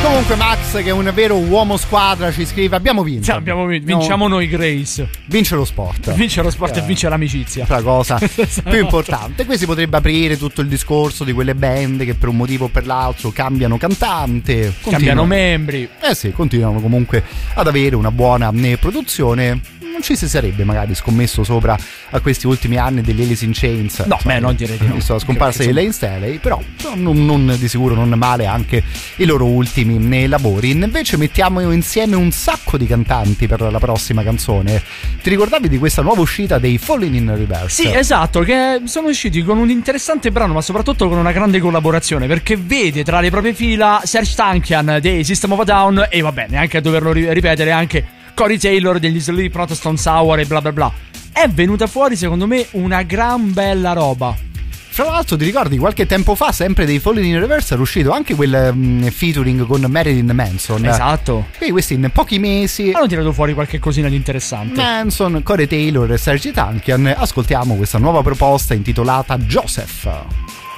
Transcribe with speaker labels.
Speaker 1: Comunque Max, che è un vero uomo squadra, ci scrive: abbiamo vinto.
Speaker 2: Sì, abbiamo vinto. Vinciamo noi Grace.
Speaker 1: Vince lo sport.
Speaker 2: Vince lo sport e vince l'amicizia.
Speaker 1: La cosa più importante. Qui si potrebbe aprire tutto il discorso di quelle band che per un motivo o per l'altro cambiano cantante,
Speaker 2: cambiano membri.
Speaker 1: Sì, continuano comunque ad avere una buona produzione. Non ci si sarebbe magari scommesso sopra a questi ultimi anni degli Alice in Chains.
Speaker 2: No, non direi di no.
Speaker 1: Visto la scomparsa di Lane Staley, però non di sicuro non male anche i loro ultimi lavori. Invece mettiamo insieme un sacco di cantanti per la prossima canzone. Ti ricordavi di questa nuova uscita dei Falling in Reverse?
Speaker 2: Sì, esatto, che sono usciti con un interessante brano, ma soprattutto con una grande collaborazione, perché vede tra le proprie fila Serj Tankian dei System of a Down e va bene, anche a doverlo ripetere, anche Corey Taylor degli Slipknot, Stone Sour e bla bla bla. È venuta fuori secondo me una gran bella roba.
Speaker 1: Fra l'altro ti ricordi qualche tempo fa, sempre dei Falling in Reverse, era uscito anche quel featuring con Marilyn Manson.
Speaker 2: Esatto.
Speaker 1: E questi in pochi mesi
Speaker 2: hanno tirato fuori qualche cosina di interessante.
Speaker 1: Manson, Corey Taylor e Serj Tankian. Ascoltiamo questa nuova proposta intitolata Joseph.